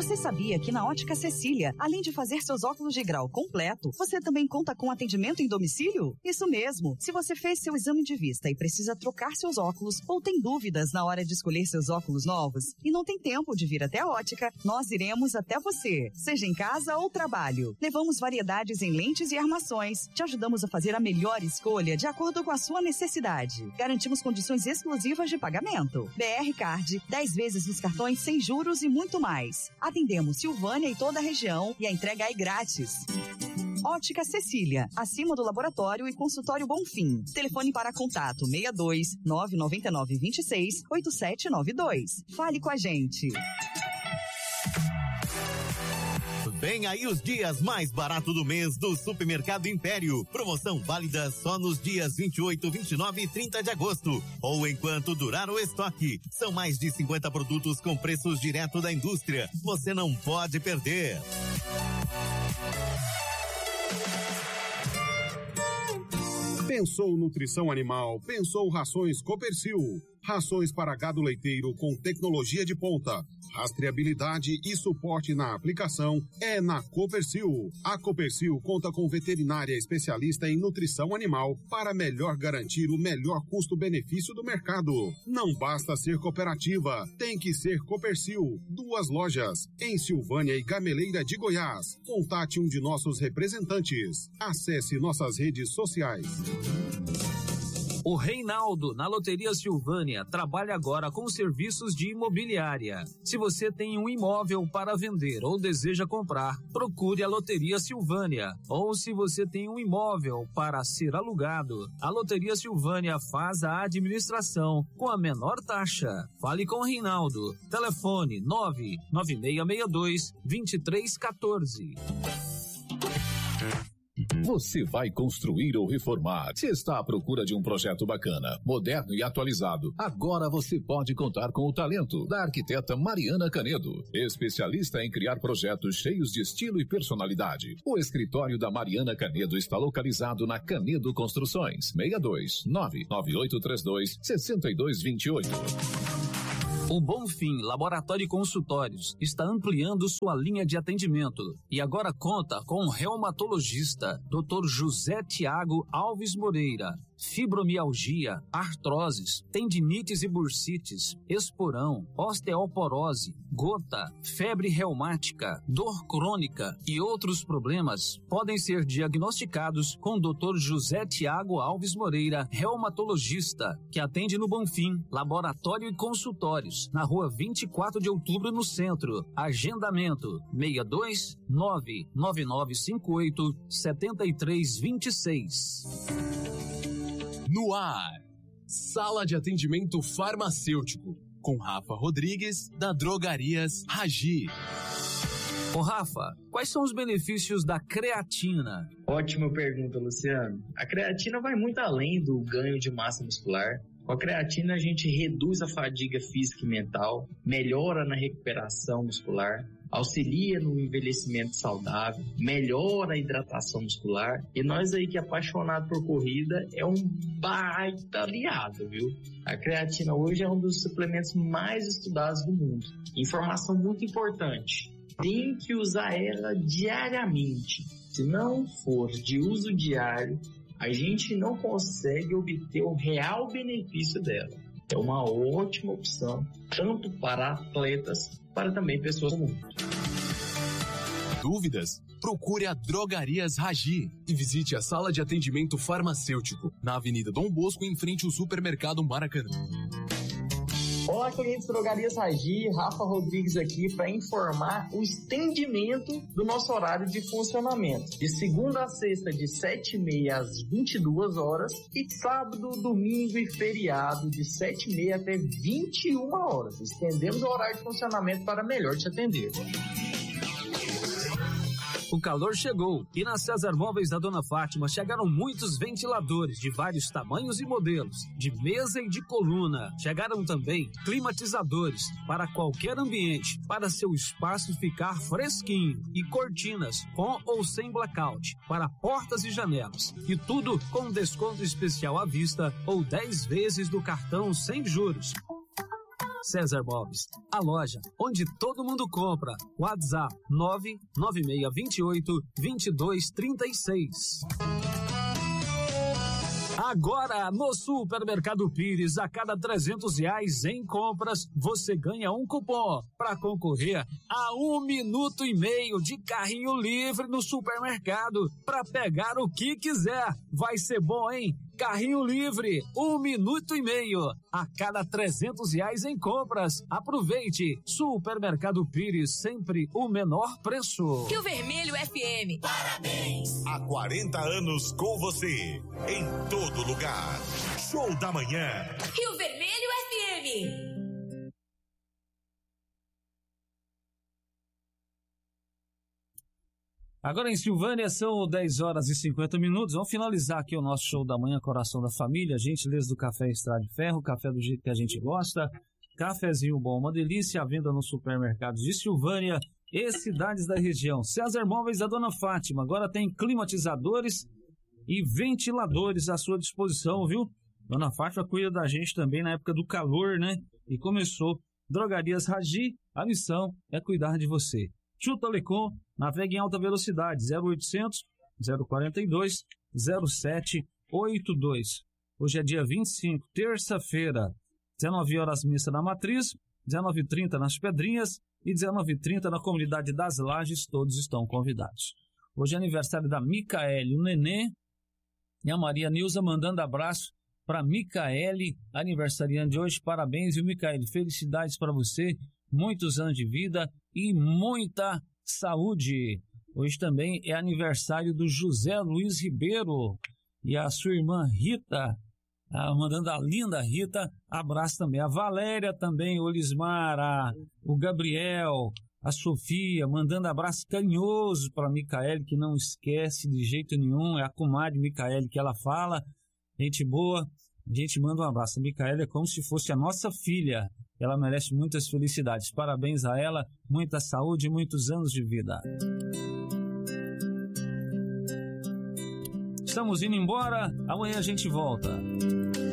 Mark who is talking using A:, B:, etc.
A: Você sabia que na Ótica Cecília, além de fazer seus óculos de grau completo, você também conta com atendimento em domicílio? Isso mesmo! Se você fez seu exame de vista e precisa trocar seus óculos ou tem dúvidas na hora de escolher seus óculos novos e não tem tempo de vir até a ótica, nós iremos até você, seja em casa ou trabalho. Levamos variedades em lentes e armações. Te ajudamos a fazer a melhor escolha de acordo com a sua necessidade. Garantimos condições exclusivas de pagamento. BR Card, 10 vezes nos cartões sem juros e muito mais. Atendemos Silvânia e toda a região e a entrega é grátis. Ótica Cecília, acima do laboratório e consultório Bonfim. Telefone para contato 62 999 26 8792. Fale com a gente.
B: Vem aí os dias mais baratos do mês do Supermercado Império. Promoção válida só nos dias 28, 29 e 30 de agosto. Ou enquanto durar o estoque. São mais de 50 produtos com preços direto da indústria. Você não pode perder.
C: Pensou nutrição animal, pensou rações Copercil. Rações para gado leiteiro com tecnologia de ponta, rastreabilidade e suporte na aplicação é na Copercil. A Copercil conta com veterinária especialista em nutrição animal para melhor garantir o melhor custo-benefício do mercado. Não basta ser cooperativa, tem que ser Copercil. 2 lojas, em Silvânia e Gameleira de Goiás. Contate um de nossos representantes. Acesse nossas redes sociais.
D: O Reinaldo, na Loteria Silvânia, trabalha agora com serviços de imobiliária. Se você tem um imóvel para vender ou deseja comprar, procure a Loteria Silvânia. Ou se você tem um imóvel para ser alugado, a Loteria Silvânia faz a administração com a menor taxa. Fale com o Reinaldo. Telefone 99662-2314.
E: Você vai construir ou reformar? Se está à procura de um projeto bacana, moderno e atualizado, agora você pode contar com o talento da arquiteta Mariana Canedo, especialista em criar projetos cheios de estilo e personalidade. O escritório da Mariana Canedo está localizado na Canedo Construções, 62-99832-6228.
D: O Bonfim Laboratório e Consultórios está ampliando sua linha de atendimento e agora conta com um reumatologista, Dr. José Tiago Alves Moreira. Fibromialgia, artroses, tendinites e bursites, esporão, osteoporose, gota, febre reumática, dor crônica e outros problemas podem ser diagnosticados com o Dr. José Tiago Alves Moreira, reumatologista, que atende no Bonfim, Laboratório e Consultórios, na rua 24 de outubro, no centro. Agendamento 62 99958 7326.
F: No ar, Sala de Atendimento Farmacêutico, com Rafa Rodrigues, da Drogarias Ragi.
D: Ô Rafa, quais são os benefícios da creatina?
G: Ótima pergunta, Luciano. A creatina vai muito além do ganho de massa muscular. Com a creatina a gente reduz a fadiga física e mental, melhora na recuperação muscular, auxilia no envelhecimento saudável, melhora a hidratação muscular. E nós aí que é apaixonado por corrida, é um baita aliado, viu? A creatina hoje é um dos suplementos mais estudados do mundo. Informação muito importante: tem que usar ela diariamente. Se não for de uso diário, a gente não consegue obter o real benefício dela. É uma ótima opção, tanto para atletas, para também pessoas comuns.
F: Dúvidas? Procure a Drogarias Ragi e visite a Sala de Atendimento Farmacêutico, na Avenida Dom Bosco, em frente ao Supermercado Maracanã.
G: Olá, clientes Drogarias Ragi, Rafa Rodrigues aqui para informar o estendimento do nosso horário de funcionamento. De segunda a sexta, de 7h30 às 22 horas, e sábado, domingo e feriado, de 7h30 até 21 horas. Estendemos o horário de funcionamento para melhor te atender.
D: O calor chegou e na César Móveis da Dona Fátima chegaram muitos ventiladores de vários tamanhos e modelos, de mesa e de coluna. Chegaram também climatizadores para qualquer ambiente, para seu espaço ficar fresquinho, e cortinas com ou sem blackout para portas e janelas. E tudo com desconto especial à vista ou 10 vezes do cartão sem juros. César Móveis, a loja onde todo mundo compra. WhatsApp 99628-2236. Agora, no Supermercado Pires, a cada R$300 em compras, você ganha um cupom para concorrer a 1 minuto e meio de carrinho livre no supermercado para pegar o que quiser. Vai ser bom, hein? Carrinho livre, 1 minuto e meio. A cada R$300 em compras. Aproveite. Supermercado Pires, sempre o menor preço.
H: Rio Vermelho FM. Parabéns!
B: Há 40 anos com você, em todo lugar. Show da manhã.
H: Rio Vermelho FM.
D: Agora em Silvânia são 10 horas e 50 minutos. Vamos finalizar aqui o nosso show da manhã, Coração da Família. Gentileza do Café Estrada de Ferro, café do jeito que a gente gosta. Cafezinho bom, uma delícia, à venda nos supermercados de Silvânia e cidades da região. César Móveis da Dona Fátima, agora tem climatizadores e ventiladores à sua disposição, viu? Dona Fátima cuida da gente também na época do calor, né? E começou Drogarias Ragi, a missão é cuidar de você. Tio Telecom, navegue em alta velocidade, 0800 042 0782. Hoje é dia 25, terça-feira, 19 horas missa na Matriz, 19h30 nas Pedrinhas e 19h30 na Comunidade das Lajes, todos estão convidados. Hoje é aniversário da Micaele, o Nenê, e a Maria Nilza mandando abraço para Micaele, aniversariante de hoje. Parabéns, viu, Micaele? Felicidades para você, muitos anos de vida e muita saúde. Hoje também é aniversário do José Luiz Ribeiro e a sua irmã Rita, mandando a linda Rita, abraço também. A Valéria também, o Elismar, o Gabriel, a Sofia, mandando abraço carinhoso para a Micaele, que não esquece de jeito nenhum, é a comadre Micaele que ela fala, gente boa, a gente manda um abraço. A Micaele é como se fosse a nossa filha, ela merece muitas felicidades, parabéns a ela, muita saúde e muitos anos de vida. Estamos indo embora, amanhã a gente volta.